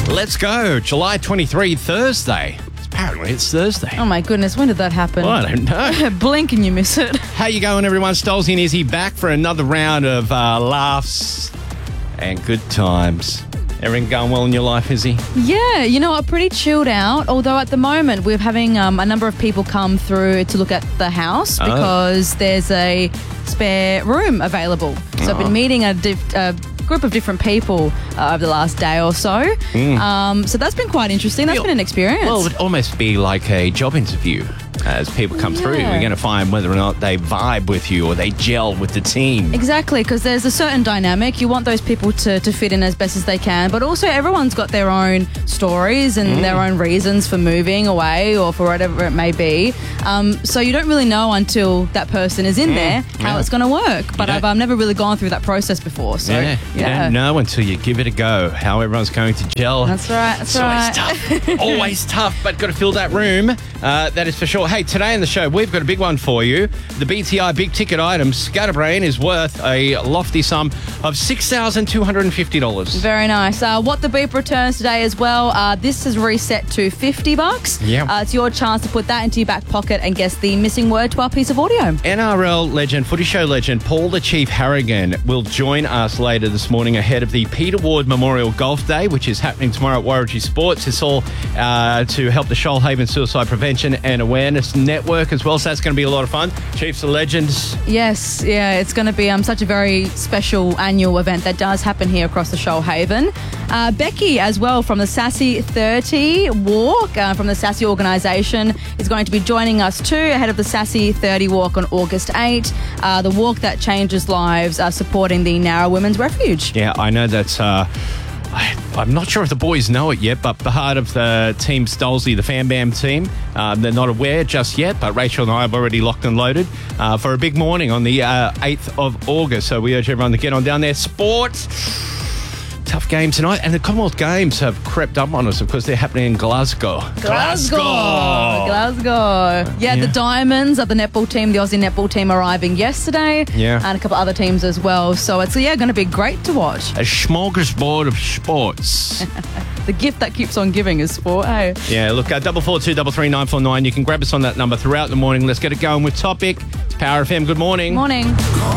Let's go. July 23, Thursday. Apparently it's Thursday. Oh my goodness, when did that happen? Well, I don't know. Blink and you miss it. How you going, everyone? Stolzy and Izzy back for another round of laughs and good times. Everything going well in your life, Izzy? Yeah, you know what, pretty chilled out. Although at the moment we're having a number of people come through to look at the house because there's a spare room available. So I've been meeting a group of different people over the last day or so. So that's been quite interesting. That's been an experience. Well, it would almost be like a job interview. As people come through, you're going to find whether or not they vibe with you or they gel with the team. Exactly, because there's a certain dynamic. You want those people to fit in as best as they can, but also everyone's got their own stories and their own reasons for moving away or for whatever it may be. So you don't really know until that person is in there how it's going to work. But I've never really gone through that process before. So you don't know until you give it a go how everyone's going to gel. That's right. That's always tough. Always tough, but got to fill that room. That is for sure. Hey, today in the show, we've got a big one for you. The BTI big ticket item, Scatterbrain, is worth a lofty sum of $6,250. Very nice. What the Beep returns today as well. This is reset to $50. Yeah. It's your chance to put that into your back pocket and guess the missing word to our piece of audio. NRL legend, footy show legend, Paul the Chief Harrigan will join us later this morning ahead of the Peter Ward Memorial Golf Day, which is happening tomorrow at Warringah Sports. It's all to help the Shoalhaven Suicide Prevention and Awareness Network as well, so that's going to be a lot of fun. Chiefs are legends. Yes, yeah, it's going to be such a very special annual event that does happen here across the Shoalhaven. Becky as well from the Sassy 30 Walk from the Sassy organisation is going to be joining us too ahead of the Sassy 30 Walk on August 8. The walk that changes lives, supporting the Nowra Women's Refuge. Yeah, I know that's... I'm not sure if the boys know it yet, but part of the Team Stolzy, the Fan Bam team, they're not aware just yet, but Rachel and I have already locked and loaded for a big morning on the 8th of August. So we urge everyone to get on down there. Sports. Tough game tonight, and the Commonwealth Games have crept up on us because they're happening in Glasgow. Glasgow. Yeah, the Diamonds of the netball team, the Aussie netball team, arriving yesterday. Yeah. And a couple other teams as well. So it's going to be great to watch. A smorgasbord of sports. The gift that keeps on giving is sport, hey? Yeah, look, 442 33 949. You can grab us on that number throughout the morning. Let's get it going with Topic. It's Power FM. Good morning. Morning.